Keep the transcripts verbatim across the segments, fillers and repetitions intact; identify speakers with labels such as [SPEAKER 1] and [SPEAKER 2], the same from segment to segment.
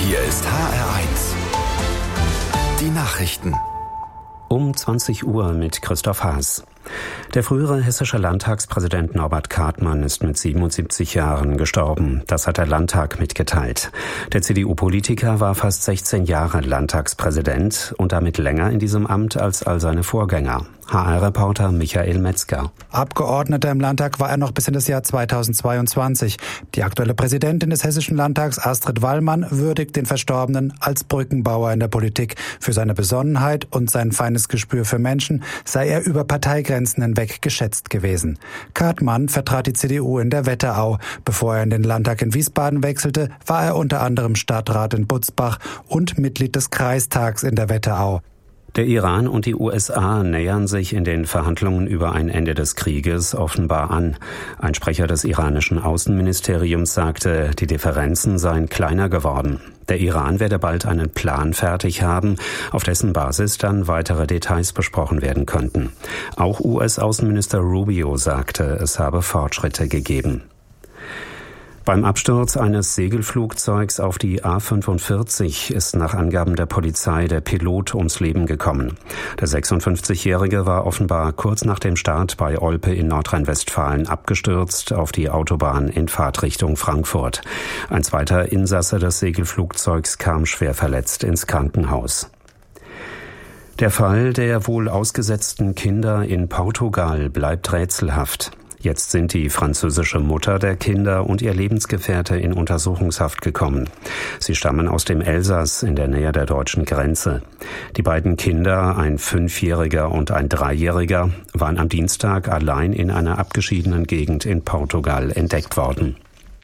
[SPEAKER 1] Hier ist H R eins. Die Nachrichten.
[SPEAKER 2] Um zwanzig Uhr mit Christoph Haas. Der frühere hessische Landtagspräsident Norbert Kartmann ist mit siebenundsiebzig Jahren gestorben. Das hat der Landtag mitgeteilt. Der C D U-Politiker war fast sechzehn Jahre Landtagspräsident und damit länger in diesem Amt als all seine Vorgänger. H R-Reporter Michael Metzger.
[SPEAKER 3] Abgeordneter im Landtag war er noch bis in das Jahr zweitausendzweiundzwanzig. Die aktuelle Präsidentin des Hessischen Landtags, Astrid Wallmann, würdigt den Verstorbenen als Brückenbauer in der Politik. Für seine Besonnenheit und sein feines Gespür für Menschen sei er über Parteigrenzen hinweg geschätzt gewesen. Kartmann vertrat die C D U in der Wetterau. Bevor er in den Landtag in Wiesbaden wechselte, war er unter anderem Stadtrat in Butzbach und Mitglied des Kreistags in der Wetterau.
[SPEAKER 2] Der Iran und die U S A nähern sich in den Verhandlungen über ein Ende des Krieges offenbar an. Ein Sprecher des iranischen Außenministeriums sagte, die Differenzen seien kleiner geworden. Der Iran werde bald einen Plan fertig haben, auf dessen Basis dann weitere Details besprochen werden könnten. Auch U S-Außenminister Rubio sagte, es habe Fortschritte gegeben. Beim Absturz eines Segelflugzeugs auf die A fünfundvierzig ist nach Angaben der Polizei der Pilot ums Leben gekommen. Der sechsundfünfzigjährige war offenbar kurz nach dem Start bei Olpe in Nordrhein-Westfalen abgestürzt auf die Autobahn in Fahrtrichtung Frankfurt. Ein zweiter Insasse des Segelflugzeugs kam schwer verletzt ins Krankenhaus. Der Fall der wohl ausgesetzten Kinder in Portugal bleibt rätselhaft. Jetzt sind die französische Mutter der Kinder und ihr Lebensgefährte in Untersuchungshaft gekommen. Sie stammen aus dem Elsass in der Nähe der deutschen Grenze. Die beiden Kinder, ein Fünfjähriger und ein Dreijähriger, waren am Dienstag allein in einer abgeschiedenen Gegend in Portugal entdeckt worden.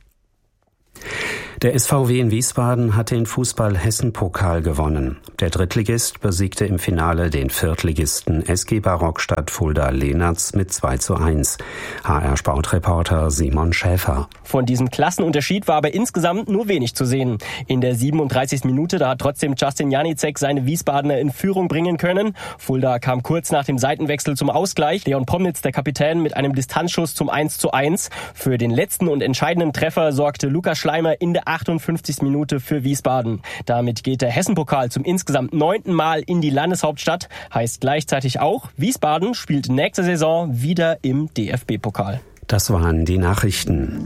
[SPEAKER 2] Der S V W in Wiesbaden hat den Fußball-Hessen-Pokal gewonnen. Der Drittligist besiegte im Finale den Viertligisten S G Barockstadt Fulda-Lehnertz mit zwei zu eins. H R-Sportreporter Simon Schäfer.
[SPEAKER 4] Von diesem Klassenunterschied war aber insgesamt nur wenig zu sehen. In der siebenunddreißigsten Minute, da hat trotzdem Justin Janicek seine Wiesbadener in Führung bringen können. Fulda kam kurz nach dem Seitenwechsel zum Ausgleich. Leon Pomnitz, der Kapitän, mit einem Distanzschuss zum eins zu eins. Für den letzten und entscheidenden Treffer sorgte Lukas Schleimer in der achtundfünfzigsten Minute für Wiesbaden. Damit geht der Hessen-Pokal zum insgesamt neunten Mal in die Landeshauptstadt. Heißt gleichzeitig auch, Wiesbaden spielt nächste Saison wieder im D F B-Pokal.
[SPEAKER 2] Das waren die Nachrichten.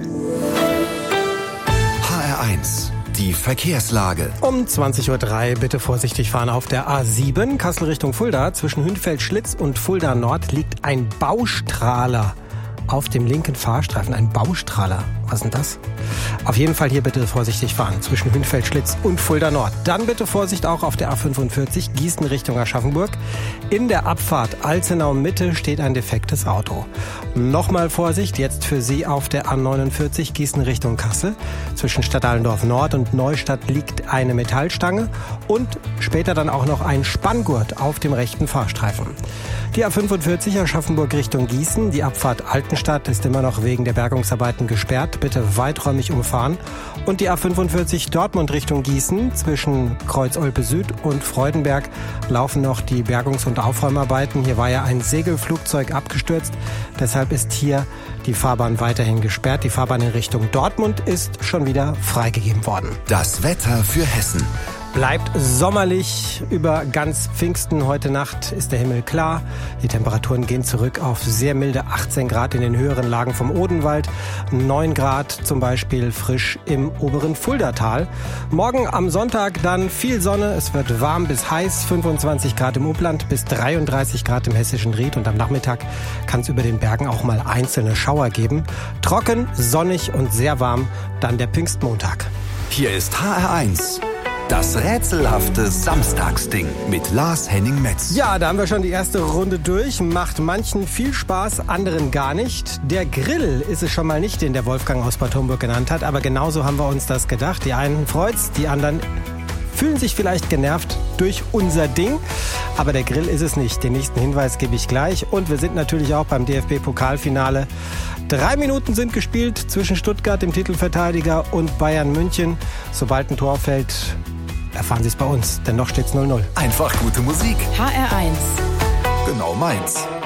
[SPEAKER 1] H R eins. Die Verkehrslage.
[SPEAKER 5] Um zwanzig Uhr drei bitte vorsichtig fahren auf der A sieben, Kassel Richtung Fulda. Zwischen Hünfeld-Schlitz und Fulda Nord liegt ein Baustrahler auf dem linken Fahrstreifen. Ein Baustrahler. Was ist denn das? Auf jeden Fall hier bitte vorsichtig fahren zwischen Hünfeld-Schlitz und Fulda Nord. Dann bitte Vorsicht auch auf der A fünfundvierzig Gießen Richtung Aschaffenburg. In der Abfahrt Alzenau Mitte steht ein defektes Auto. Nochmal Vorsicht jetzt für Sie auf der A neunundvierzig Gießen Richtung Kassel. Zwischen Stadtallendorf Nord und Neustadt liegt eine Metallstange und später dann auch noch ein Spanngurt auf dem rechten Fahrstreifen. Die A fünfundvierzig Aschaffenburg Richtung Gießen. Die Abfahrt Altenstadt ist immer noch wegen der Bergungsarbeiten gesperrt. Bitte weiträumig umfahren. Und die A fünfundvierzig Dortmund Richtung Gießen zwischen Kreuz-Olpe Süd und Freudenberg laufen noch die Bergungs- und Aufräumarbeiten. Hier war ja ein Segelflugzeug abgestürzt. Deshalb ist hier die Fahrbahn weiterhin gesperrt. Die Fahrbahn in Richtung Dortmund ist schon wieder freigegeben worden.
[SPEAKER 1] Das Wetter für Hessen.
[SPEAKER 5] Bleibt sommerlich über ganz Pfingsten. Heute Nacht ist der Himmel klar. Die Temperaturen gehen zurück auf sehr milde achtzehn Grad in den höheren Lagen vom Odenwald. neun Grad zum Beispiel frisch im oberen Fuldatal. Morgen am Sonntag dann viel Sonne. Es wird warm bis heiß. fünfundzwanzig Grad im Upland bis dreiunddreißig Grad im hessischen Ried. Und am Nachmittag kann es über den Bergen auch mal einzelne Schauer geben. Trocken, sonnig und sehr warm. Dann der Pfingstmontag.
[SPEAKER 1] Hier ist H R eins. Das rätselhafte Samstagsding mit Lars Henning Metz.
[SPEAKER 5] Ja, da haben wir schon die erste Runde durch. Macht manchen viel Spaß, anderen gar nicht. Der Grill ist es schon mal nicht, den der Wolfgang aus Bad Homburg genannt hat. Aber genauso haben wir uns das gedacht. Die einen freut's, die anderen fühlen sich vielleicht genervt durch unser Ding. Aber der Grill ist es nicht. Den nächsten Hinweis gebe ich gleich. Und wir sind natürlich auch beim D F B-Pokalfinale. Drei Minuten sind gespielt zwischen Stuttgart, dem Titelverteidiger, und Bayern München. Sobald ein Tor fällt, erfahren Sie es bei uns, denn noch steht's null null.
[SPEAKER 1] Einfach gute Musik.
[SPEAKER 6] H R eins.
[SPEAKER 1] Genau meins.